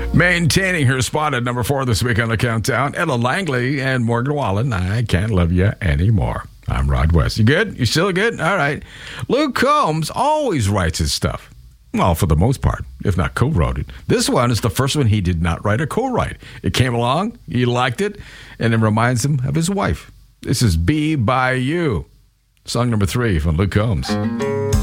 Maintaining her spot at number 4 this week on the countdown, Ella Langley and Morgan Wallen, I Can't Love You Anymore. I'm Rod West. You good? You still good? All right. Luke Combs always writes his stuff. Well, for the most part, if not co-wrote it. This one is the first one he did not write or co-write. It came along, he liked it, and it reminds him of his wife. This is Be By You. Song number 3 from Luke Combs.